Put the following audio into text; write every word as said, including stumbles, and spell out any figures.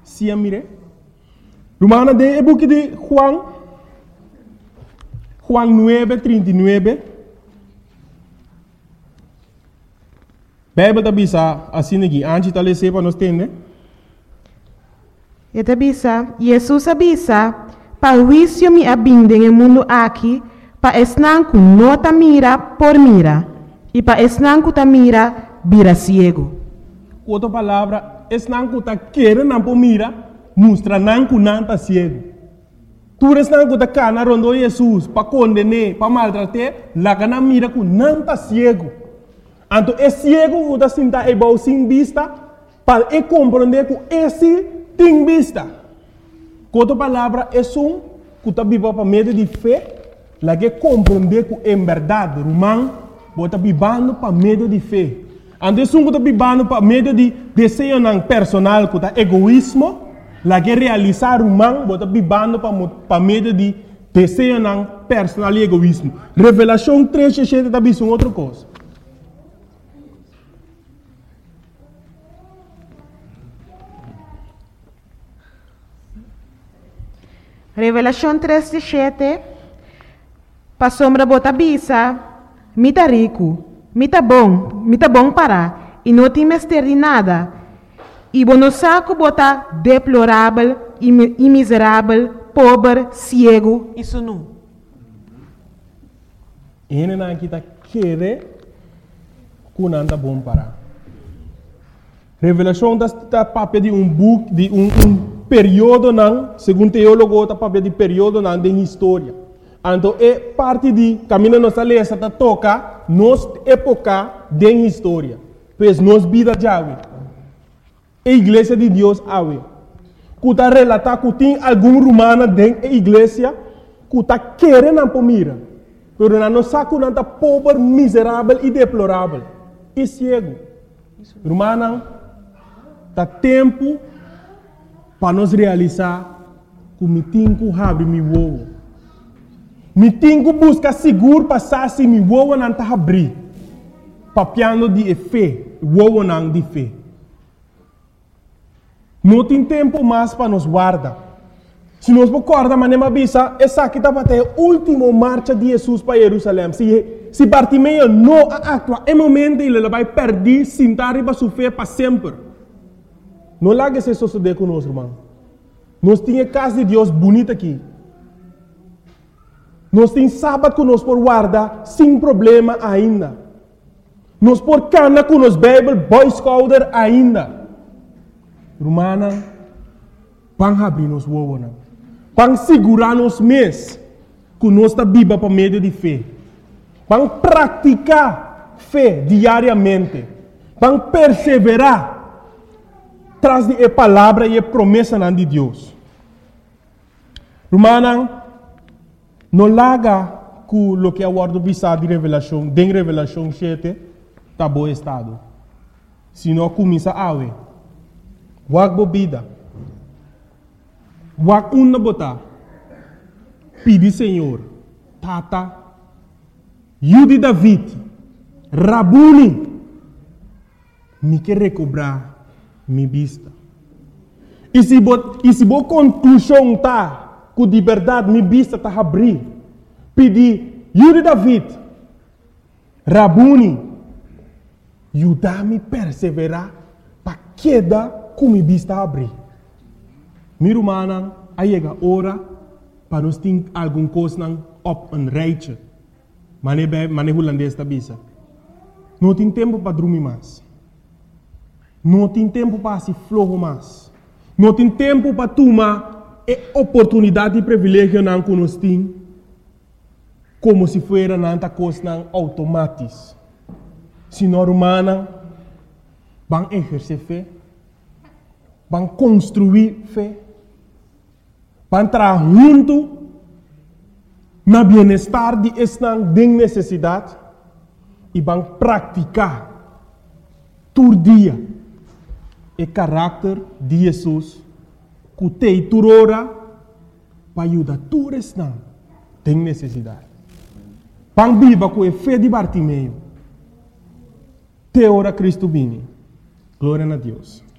sia mire. Romana de e book de Juan, Juan nueve, treinta y nueve. Bijbel tabisa assim aqui, antes de ler para nós entender. E tabisa, Jesus abisa, para juízo me abinde no mundo aqui, para esnanco nota mira por mira, e para esnanco ta mira vira ciego. Outra palavra, esnanco ta querer não por mira, mostra nanco não ta ciego. Tu esnanco ta cana rondo Jesus, para condenar, para maltratar, lá que não mira com não ta ciego. Então, é ciego que está sentado e vai sem vista, para e compreender que esse tem vista. Outra palavra, é um que está vivendo para meio de fé, lá que compreender que em verdade, romano, está vivendo para meio de fé. Então, é um que está vivendo para meio de desejo personal, que está egoísmo, lá que realizar romano, está vivendo para meio de desejo personal e egoísmo. Revelação três, sete, está vivendo outra coisa. Revelação três, sete, para sombra bota bisa, mita rico, mita bom, mita bom para, e não tem mestre de nada, e bono saco bota deplorável, e miserável, pobre, ciego, isso não. E não é que está querendo que não está bom para. Revelação está papel de um book, de um, um período não, segundo teólogo, está papel de período não de história. Então é parte de caminho nossa lei está toca nos época de história, pois nos vida já a igreja de Deus ave. Que está relatar que tem algum romano dentro da igreja que está querendo por mira, pero não sabe que está pobre, miserável e deplorável e cego. Romano, está tempo para nós realizar que me tenho que abrir meu ovo. Me tenho que buscar seguro para saber meu ovo não está abrir. Papiando de fé, ovo não de fé. Não tem tempo mais para nos guardar. Se nós recordamos, mas não avisa, essa aqui está para ter a última marcha de Jesus para Jerusalém. Se, se Bartimeu não atua, é momento ele vai perder, sentar e sua fé para sempre. Não largue se suceder conosco, irmão. Nós temos casa de Deus bonita aqui. Nós temos sábado conosco por guardar, sem problema ainda. Nós por cana com os Bible, Boy Scouter ainda. Romana, para abrir nos ovos, para segurar nos mês, que nós está viva para meio de fé. Para praticar fé diariamente. Para perseverar traz de a palavra e a promessa de Deus. Romana, não larga que o que é o ordem de revelação, de revelação sete, está bom estado. Se não começa a ver, wag bobida, wag uma botar, pedi Senhor, tata, Yudi David, Rabuni, me quer recobrar minha vista. E se boa conclusão tá, que de verdade minha vista está abrir, pedir, Yudi David, Rabuni, ajudar-me a perseverar para queda com minha vista abrir. Minha irmã, aí chega a hora para nós ter alguma coisa op een rijtje. Maar nem holandês está bisa. Não tem tempo para dormir mais. Não tem tempo para se flojo mais. Não tem tempo para tomar a oportunidade e privilégio que nós temos, como se fosse nanta coisa automática. Se não humana, vão exercer fé, vão construir fé, vão entrar junto no bem-estar de esta necessidade e vão praticar todo dia o caráter de Jesus que tem turora para ajudar todos os que têm necessidade. Vão viver com a fé de Bartimeu. Te ora Cristo vini. Glória a Deus.